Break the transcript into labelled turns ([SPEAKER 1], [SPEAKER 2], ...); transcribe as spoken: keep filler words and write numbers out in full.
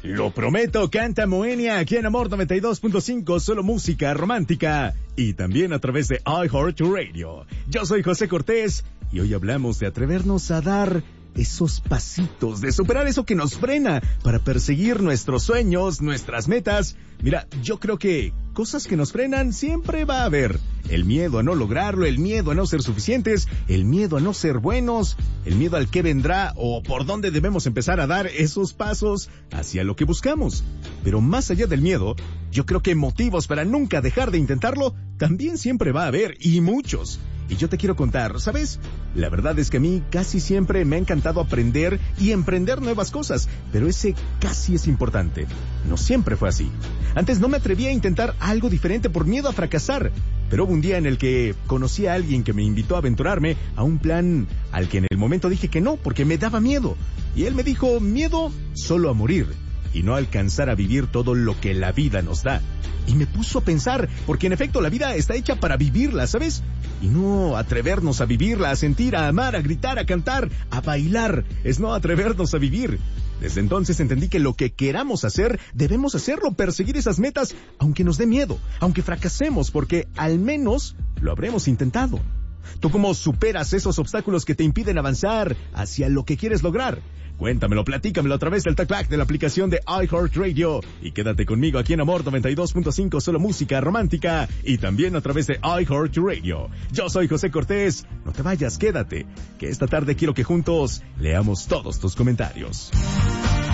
[SPEAKER 1] Lo prometo, canta Moenia aquí en Amor noventa y dos punto cinco, solo música romántica y también a través de iHeartRadio. Yo soy José Cortés y hoy hablamos de atrevernos a dar esos pasitos, de superar eso que nos frena para perseguir nuestros sueños, nuestras metas. Mira, yo creo que cosas que nos frenan siempre va a haber. El miedo a no lograrlo, el miedo a no ser suficientes, el miedo a no ser buenos, el miedo al qué vendrá o por dónde debemos empezar a dar esos pasos hacia lo que buscamos. Pero más allá del miedo, yo creo que motivos para nunca dejar de intentarlo también siempre va a haber, y muchos. Y yo te quiero contar, ¿sabes? La verdad es que a mí casi siempre me ha encantado aprender y emprender nuevas cosas, pero ese casi es importante. No siempre fue así. Antes no me atrevía a intentar algo diferente por miedo a fracasar, pero hubo un día en el que conocí a alguien que me invitó a aventurarme a un plan al que en el momento dije que no, porque me daba miedo. Y él me dijo, miedo solo a morir y no a alcanzar a vivir todo lo que la vida nos da. Y me puso a pensar, porque en efecto la vida está hecha para vivirla, ¿sabes? Y no atrevernos a vivirla, a sentir, a amar, a gritar, a cantar, a bailar, es no atrevernos a vivir. Desde entonces entendí que lo que queramos hacer, debemos hacerlo, perseguir esas metas, aunque nos dé miedo, aunque fracasemos, porque al menos lo habremos intentado. ¿Tú cómo superas esos obstáculos que te impiden avanzar hacia lo que quieres lograr? Cuéntamelo, platícamelo a través del talkback de la aplicación de iHeartRadio. Y quédate conmigo aquí en Amor noventa y dos punto cinco, solo música romántica. Y también a través de iHeartRadio. Yo soy José Cortés. No te vayas, quédate, que esta tarde quiero que juntos leamos todos tus comentarios.